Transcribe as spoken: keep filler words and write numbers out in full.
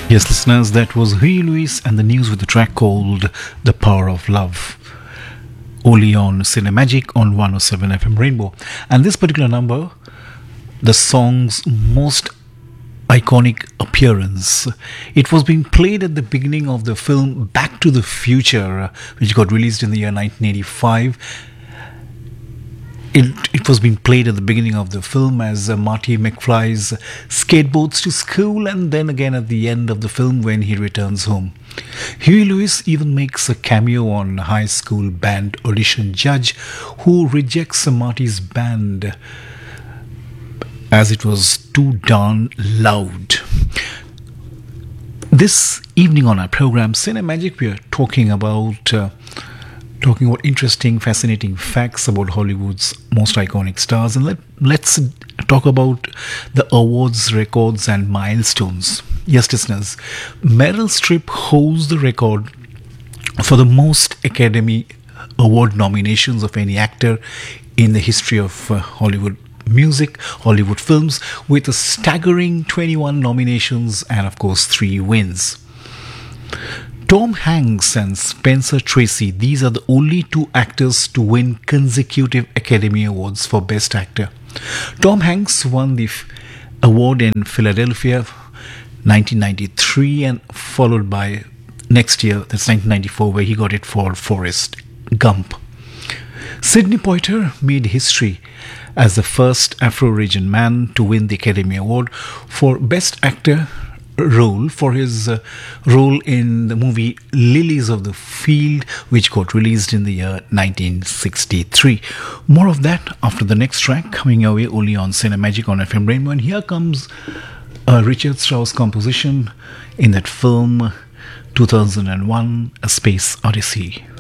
Yes, listeners, that was Huey Lewis and the News with the track called The Power of Love. Only on Cinemagic on one oh seven F M Rainbow. And this particular number, the song's most iconic appearance, it was being played at the beginning of the film Back to the Future, which got released in the year nineteen eighty-five. It, it was being played at the beginning of the film as uh, Marty McFly's skateboards to school, and then again at the end of the film when he returns home. Huey Lewis even makes a cameo on High School Band Audition Judge, who rejects Marty's band as it was too darn loud. This evening on our program Cinemagic, we are talking about uh, talking about interesting, fascinating facts about Hollywood's most iconic stars, and let, let's talk about the awards, records and milestones. Yes, listeners, Meryl Streep holds the record for the most Academy Award nominations of any actor in the history of uh, Hollywood music, Hollywood films, with a staggering twenty-one nominations and of course three wins. Tom Hanks and Spencer Tracy, these are the only two actors to win consecutive Academy Awards for Best Actor. Tom Hanks won the f- award in Philadelphia nineteen ninety-three, and followed by next year, that's nineteen ninety-four, where he got it for Forrest Gump. Sidney Poitier made history as the first Afro-Asian man to win the Academy Award for Best Actor role for his uh, role in the movie Lilies of the Field, which got released in the year nineteen sixty-three. More of that after the next track, coming away only on Cinemagic on F M Rainbow. And here comes a Richard Strauss composition in that film two thousand one, A Space Odyssey.